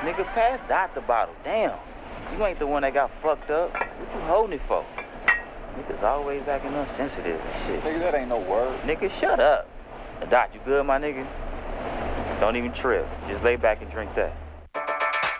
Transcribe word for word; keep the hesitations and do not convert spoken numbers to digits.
Nigga, pass Dot the bottle. Damn. You ain't the one that got fucked up. What you holding it for? Niggas always acting unsensitive and shit. Nigga, that ain't no word. Nigga, shut up. Dot, you good, my nigga? Don't even trip. Just lay back and drink that.